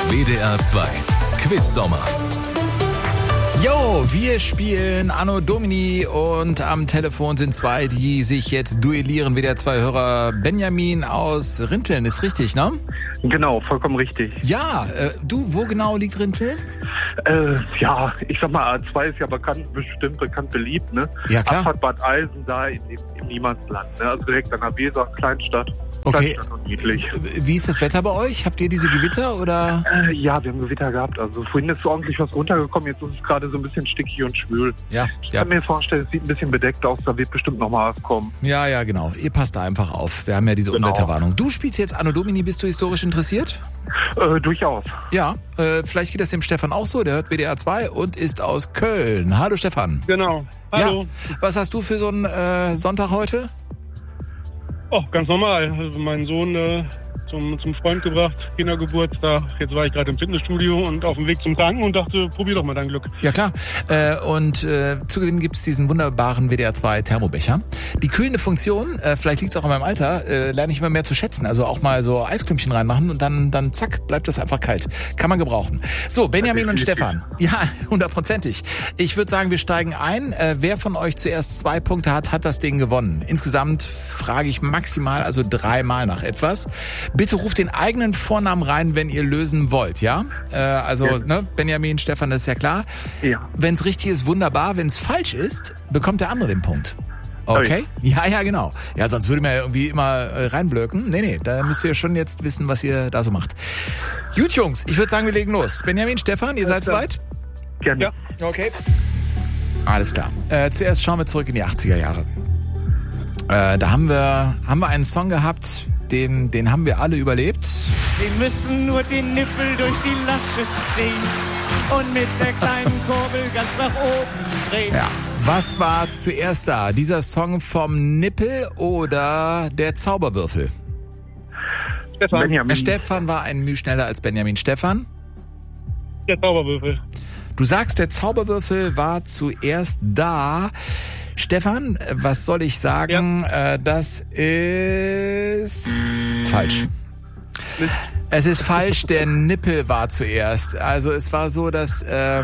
WDR 2 Quiz-Sommer. Jo, wir spielen Anno Domini und am Telefon sind zwei, die sich jetzt duellieren. WDR 2-Hörer Benjamin aus Rinteln, ist richtig, ne? Genau, vollkommen richtig. Ja, wo genau liegt Rinteln? Ja, ich sag mal, A2 ist ja bekannt beliebt, ne? Ja, klar. Abfahrt Bad Eisen da im Niemandsland, ne? Also direkt an der Weser, Kleinstadt. Okay. Kleinstadt und niedlich. Wie ist das Wetter bei euch? Habt ihr diese Gewitter oder? Ja, wir haben Gewitter gehabt. Also vorhin ist so ordentlich was runtergekommen, jetzt ist es gerade so ein bisschen stickig und schwül. Ja. Ich kann mir vorstellen, es sieht ein bisschen bedeckt aus, da wird bestimmt noch mal was kommen. Ja, genau. Ihr passt da einfach auf. Wir haben ja diese Unwetterwarnung. Du spielst jetzt Anno Domini, bist du historisch interessiert? Durchaus. Ja, vielleicht geht das dem Stefan auch so, der hört WDR 2 und ist aus Köln. Hallo Stefan. Genau. Hallo. Ja. Was hast du für so einen Sonntag heute? Oh, ganz normal. Also meinen Sohn zum Freund gebracht, Kindergeburtstag. Jetzt war ich gerade im Fitnessstudio und auf dem Weg zum Tanken und dachte, probier doch mal dein Glück. Ja klar. Zu gewinnen gibt's diesen wunderbaren WDR 2 Thermobecher. Die kühlende Funktion, vielleicht liegt's auch an meinem Alter, lerne ich immer mehr zu schätzen. Also auch mal so Eisklümpchen reinmachen und dann zack, bleibt das einfach kalt. Kann man gebrauchen. So, Benjamin und Stefan. Ja, 100%. Ich würde sagen, wir steigen ein. Wer von euch zuerst 2 Punkte hat das Ding gewonnen. Insgesamt frage ich maximal, also 3-mal nach etwas. Bitte ruft den eigenen Vornamen rein, wenn ihr lösen wollt, ja? Ne, Benjamin, Stefan, das ist ja klar. Ja. Wenn es richtig ist, wunderbar. Wenn es falsch ist, bekommt der andere den Punkt. Okay? Ja, genau. Ja, sonst würde man ja irgendwie immer reinblöken. Nee, da müsst ihr schon jetzt wissen, was ihr da so macht. Gut, Jungs, ich würde sagen, wir legen los. Benjamin, Stefan, ihr seid soweit? Gerne. Ja. Okay. Alles klar. Zuerst schauen wir zurück in die 80er Jahre. Da haben wir einen Song gehabt, den haben wir alle überlebt. Sie müssen nur den Nippel durch die Lasche ziehen und mit der kleinen Kurbel ganz nach oben drehen. Ja. Was war zuerst da? Dieser Song vom Nippel oder der Zauberwürfel? Stefan. Benjamin. Stefan war ein Mühe schneller als Benjamin. Stefan? Der Zauberwürfel. Du sagst, der Zauberwürfel war zuerst da. Stefan, was soll ich sagen? Ja. Das ist falsch. Es ist falsch, der Nippel war zuerst. Also es war so, dass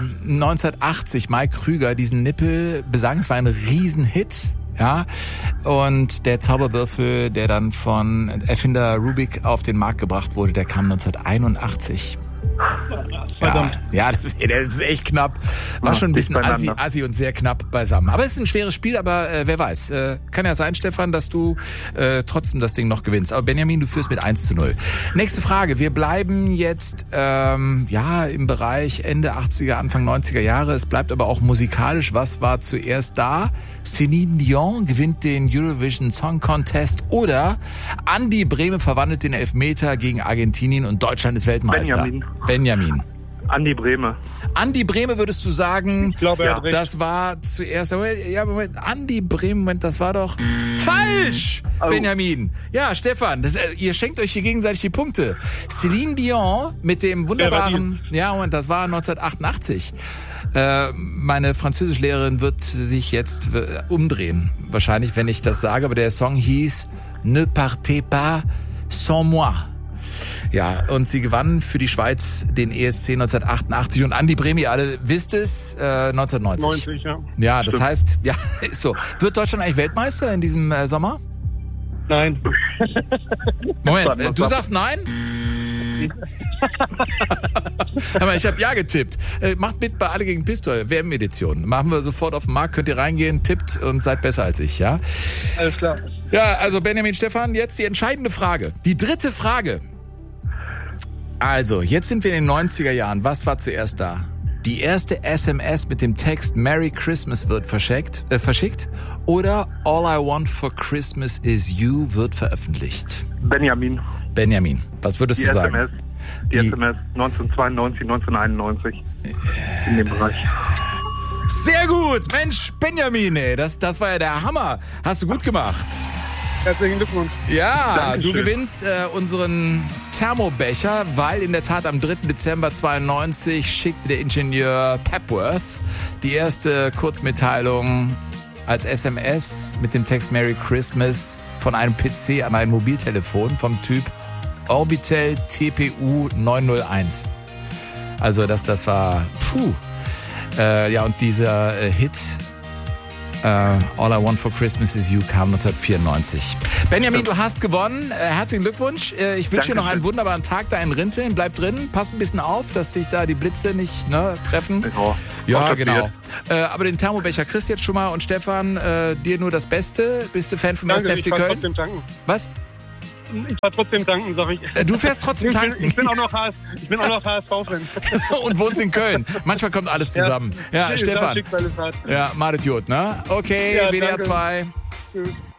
1980 Mike Krüger diesen Nippel besang. Es war ein Riesenhit. Ja, und der Zauberwürfel, der dann von Erfinder Rubik auf den Markt gebracht wurde, der kam 1981. Ja, das ist echt knapp. War schon ein bisschen assi und sehr knapp beisammen. Aber es ist ein schweres Spiel, aber wer weiß. Kann ja sein, Stefan, dass du trotzdem das Ding noch gewinnst. Aber Benjamin, du führst mit 1:0. Nächste Frage. Wir bleiben jetzt im Bereich Ende 80er, Anfang 90er Jahre. Es bleibt aber auch musikalisch. Was war zuerst da? Celine Dion gewinnt den Eurovision Song Contest oder Andi Brehme verwandelt den Elfmeter gegen Argentinien und Deutschland ist Weltmeister. Benjamin. Andi Brehme. Andi Brehme würdest du sagen, ich glaube, er hat recht. Das war zuerst, Moment, Andi Brehme, das war doch falsch, Benjamin. Ja, Stefan, ihr schenkt euch hier gegenseitig die Punkte. Celine Dion mit dem wunderbaren, das war 1988. Meine Französischlehrerin wird sich jetzt umdrehen, wahrscheinlich, wenn ich das sage, aber der Song hieß Ne partez pas sans moi. Ja, und sie gewann für die Schweiz den ESC 1988 und Andi Brehme, ihr alle wisst es, 1990. 90, ja. Ja, das heißt, ja, ist so. Wird Deutschland eigentlich Weltmeister in diesem Sommer? Nein. Moment, du sagst nein? Aber ich habe ja getippt. Macht mit bei Alle gegen Pistol, WM-Edition. Machen wir sofort auf den Markt, könnt ihr reingehen, tippt und seid besser als ich, ja? Alles klar. Ja, also Benjamin, Stefan, jetzt die entscheidende Frage. Die dritte Frage. Also, jetzt sind wir in den 90er Jahren. Was war zuerst da? Die erste SMS mit dem Text Merry Christmas wird verschickt oder All I Want for Christmas is You wird veröffentlicht? Benjamin. Was würdest du sagen? Die SMS 1992, 1991 in dem Bereich. Sehr gut, Mensch, Benjamin, ey, das war ja der Hammer. Hast du gut gemacht. Herzlichen Glückwunsch. Ja, Dankeschön. Du gewinnst unseren Thermobecher, weil in der Tat am 3. Dezember 92 schickte der Ingenieur Pepworth die erste Kurzmitteilung als SMS mit dem Text Merry Christmas von einem PC an ein Mobiltelefon vom Typ Orbitel TPU 901. Also das war, ja, und dieser Hit All I Want for Christmas is You kam 1994. Benjamin, du hast gewonnen. Herzlichen Glückwunsch. Ich wünsche dir noch einen wunderbaren Tag da in Rinteln. Bleib drin, pass ein bisschen auf, dass sich da die Blitze nicht treffen. Genau. Ja, genau. Aber den Thermobecher kriegst du jetzt schon mal. Und Stefan, dir nur das Beste. Bist du Fan von der FC Köln? Trotzdem tanken. Was? Ich fahr trotzdem tanken, sag ich. Du fährst trotzdem tanken? Ich bin auch noch HSV-Fan. Und wohnst in Köln. Manchmal kommt alles zusammen. Ja, Stefan. Schicksal ist hart. Ja, madet Jod, ne? Okay, Ja, WDR danke. 2. Tschüss.